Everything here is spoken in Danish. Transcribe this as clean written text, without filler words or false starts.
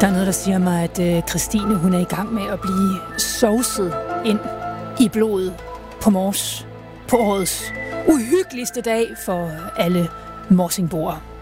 Der er noget, der siger mig, at Christine hun er i gang med at blive sovset ind i blodet på Mors på årets uhyggeligste dag for alle morsingboere.